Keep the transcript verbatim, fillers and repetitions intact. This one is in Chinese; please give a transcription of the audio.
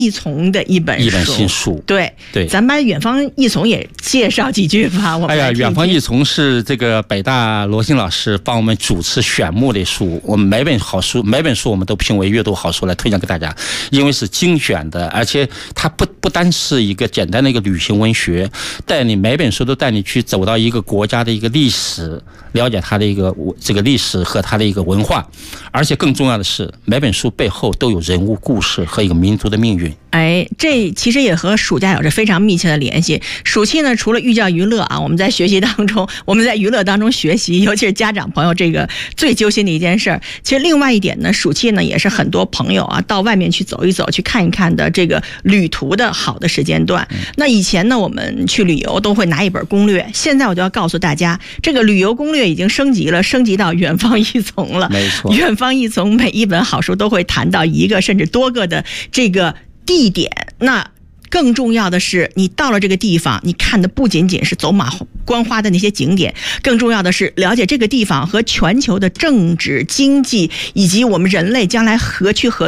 一丛的一本书， 一本新书。 对对， 咱把远方一丛也介绍几句吧。我们哎呀， 听听远方一丛是这个北大罗新老师帮我们主持选目的书，我们每本好书，每本书我们都评为阅读好书来推荐给大家，因为是精选的，而且它不不单是一个简单的一个旅行文学，带你每本书都带你去走到一个国家的一个历史，了解它的一个这个历史和它的一个文化，而且更重要的是，每本书背后都有人物故事和一个民族的命运。 哎，这其实也和暑假有着非常密切的联系。暑期呢，除了寓教于乐啊，我们在学习当中，我们在娱乐当中学习，尤其是家长朋友这个最揪心的一件事儿。其实另外一点呢，暑期呢也是很多朋友啊到外面去走一走、去看一看的这个旅途的好的时间段。那以前呢，我们去旅游都会拿一本攻略，现在我就要告诉大家，这个旅游攻略已经升级了，升级到远方一丛了。 没错， 远方一丛每一本好书都会谈到一个甚至多个的这个地点。那更重要的是，你到了这个地方，你看的不仅仅是走马观花的那些景点，更重要的是了解这个地方和全球的政治、经济以及我们人类将来何去何